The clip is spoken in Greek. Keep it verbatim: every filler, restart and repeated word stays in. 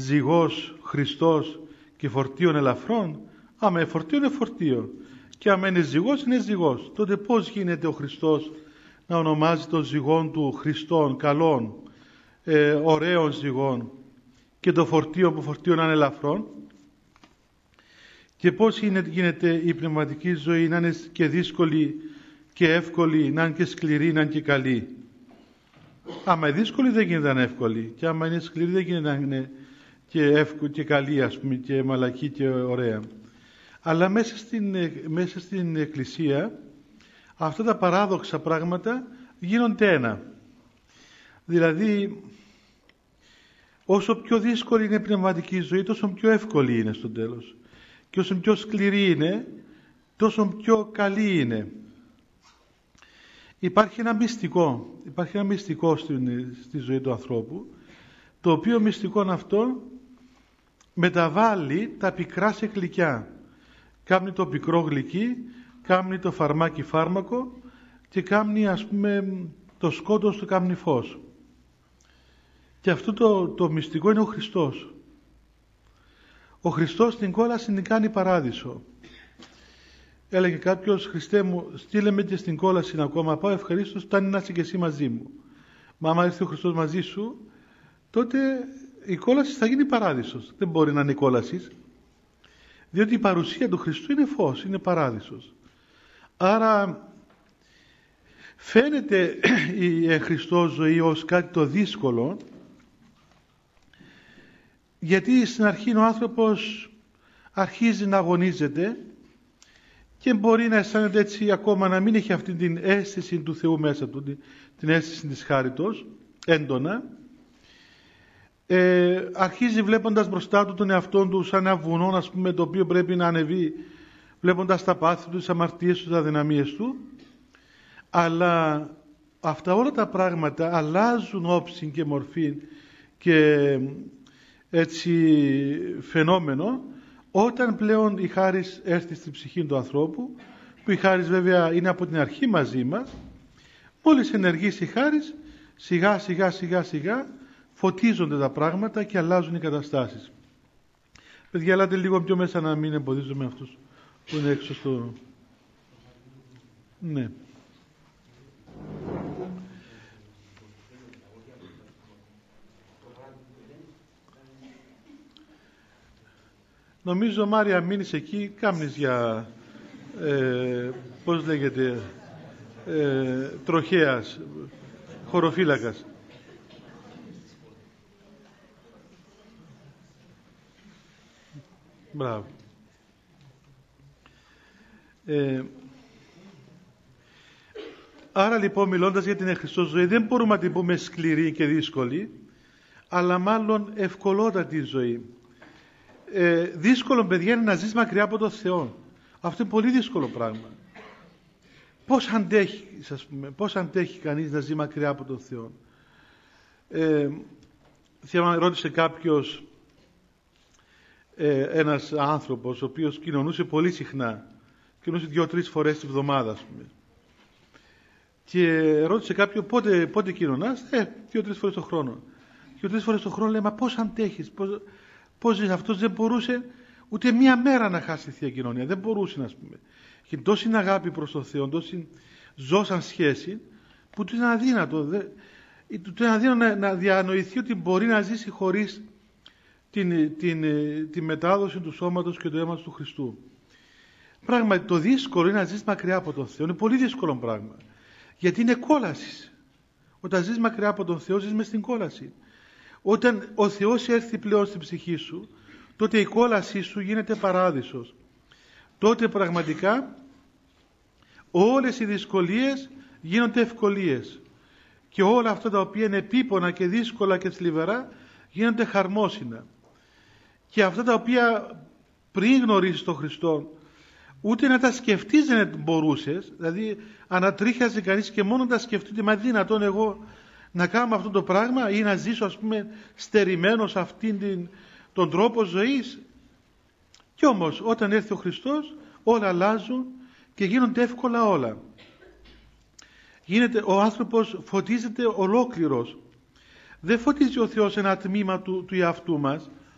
ζυγός Χριστός και φορτίον ελαφρών? Άμα είναι φορτίο είναι φορτίο, και άμα είναι ζυγός είναι ζυγός. Τότε πώς γίνεται ο Χριστός να ονομάζει τον ζυγόν του Χριστόν, καλών, ε, ωραίων ζυγών, και το φορτίο που φορτίο να είναι ελαφρών? Και πώς γίνεται, γίνεται η πνευματική ζωή να είναι και δύσκολη και εύκολη, να είναι και σκληρή, να είναι και καλή? Άμα είναι δύσκολη δεν γίνεται να είναι εύκολη, και άμα είναι σκληρή δεν γίνεται να είναι και εύκολη και καλή, ας πούμε, και μαλακή και ωραία. Αλλά μέσα στην, μέσα στην Εκκλησία αυτά τα παράδοξα πράγματα γίνονται ένα. Δηλαδή, όσο πιο δύσκολη είναι η πνευματική ζωή, τόσο πιο εύκολη είναι στο τέλος. Και όσο πιο σκληρή είναι, τόσο πιο καλή είναι. Υπάρχει ένα μυστικό, υπάρχει ένα μυστικό στην, στη ζωή του ανθρώπου, το οποίο μυστικό αυτό μεταβάλλει τα πικρά σε γλυκιά. Κάμνει το πικρό γλυκί, κάμνει το φαρμάκι φάρμακο, και κάμνει, ας πούμε, το σκότος του κάμνει φως. Και αυτό το, το μυστικό είναι ο Χριστός. Ο Χριστός στην κόλαση την κάνει παράδεισο. Έλεγε κάποιος, Χριστέ μου, στείλε με και στην κόλαση ακόμα, πάω ευχαρίστως, φτάνει να είσαι και εσύ μαζί μου. Μα άμα έρθει ο Χριστός μαζί σου, τότε η κόλαση θα γίνει παράδεισος. Δεν μπορεί να είναι η κόλαση, διότι η παρουσία του Χριστού είναι φως, είναι παράδεισος. Άρα φαίνεται η εν Χριστώ ζωή ως κάτι το δύσκολο, γιατί στην αρχή ο άνθρωπος αρχίζει να αγωνίζεται και μπορεί να αισθάνεται έτσι ακόμα, να μην έχει αυτή την αίσθηση του Θεού μέσα του, την αίσθηση της χάριτος έντονα. Ε, αρχίζει βλέποντας μπροστά του τον εαυτόν του σαν ένα βουνό, ας πούμε, το οποίο πρέπει να ανεβεί, βλέποντας τα πάθη του, τις αμαρτίες του, τις αδυναμίες του. Αλλά αυτά όλα τα πράγματα αλλάζουν όψη και μορφή και έτσι φαινόμενο όταν πλέον η χάρις έρθει στην ψυχή του ανθρώπου, που η χάρις βέβαια είναι από την αρχή μαζί μας. Μόλις ενεργήσει η χάρις, σιγά σιγά σιγά σιγά φωτίζονται τα πράγματα και αλλάζουν οι καταστάσεις. Παιδιά, ελάτε λίγο πιο μέσα να μην εμποδίζουμε αυτούς που είναι έξω στο... Ναι. Νομίζω, Μάρια, μείνεις εκεί, κάμνεις για, ε, πώς λέγεται, ε, τροχέας, χωροφύλακας. Μπράβο. Ε, άρα λοιπόν, μιλώντας για την Χριστό ζωή, δεν μπορούμε να την πούμε σκληρή και δύσκολη, αλλά μάλλον ευκολότατη ζωή. Ε, δύσκολο, παιδιά, είναι να ζεις μακριά από τον Θεό. Αυτό είναι πολύ δύσκολο πράγμα. Πώς αντέχει, ας πούμε, πώς αντέχει κανείς να ζει μακριά από τον Θεό? Ε, θυμάμαι, ρώτησε κάποιος, ε, ένας άνθρωπος, ο οποίος κοινωνούσε πολύ συχνά, κοινωνούσε δύο-τρεις φορές τη βδομάδα, ας πούμε. Και ρώτησε κάποιον, πότε, πότε κοινωνάς? Ε, δύο-τρεις φορές το χρόνο. Δύο-τρεις φορές το χρόνο λέει, μα πώς αντέχεις, πώς... Πώς ζεις? Αυτός δεν μπορούσε ούτε μία μέρα να χάσει τη Θεία Κοινωνία. Δεν μπορούσε, να πούμε. Είχε τόση αγάπη προς τον Θεό, τόση ζώσαν σχέση, που του είναι αδύνατο. Δε, του είναι αδύνατο να, να διανοηθεί ότι μπορεί να ζήσει χωρίς την, την, την μετάδοση του σώματος και του αίματος του Χριστού. Πράγματι, το δύσκολο είναι να ζεις μακριά από τον Θεό. Είναι πολύ δύσκολο πράγμα. Γιατί είναι κόλαση. Όταν ζεις μακριά από τον Θεό, ζεις μες στην κόλαση. Όταν ο Θεός έρθει πλέον στην ψυχή σου, τότε η κόλασή σου γίνεται παράδεισος. Τότε πραγματικά όλες οι δυσκολίες γίνονται ευκολίες. Και όλα αυτά τα οποία είναι επίπονα και δύσκολα και θλιβερά γίνονται χαρμόσυνα. Και αυτά τα οποία πριν γνωρίσεις τον Χριστό, ούτε να τα σκεφτείς δεν μπορούσες, δηλαδή ανατρίχιαζε κανείς και μόνο να τα σκεφτεί ότι μα δυνατόν εγώ να κάνω αυτό το πράγμα ή να ζήσω, ας πούμε, στερημένος αυτήν την, τον τρόπο ζωής. Κι όμως όταν έρθει ο Χριστός όλα αλλάζουν και γίνονται εύκολα όλα. Γίνεται, ο άνθρωπος φωτίζεται ολόκληρος. Δεν φωτίζει ο Θεός ένα τμήμα του, του εαυτού μας,